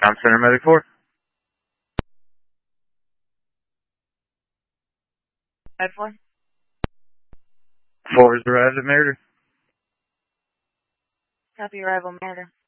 Tom Center Medic 4. 5-4. 4 is arrived at Merida. Copy arrival, Merida.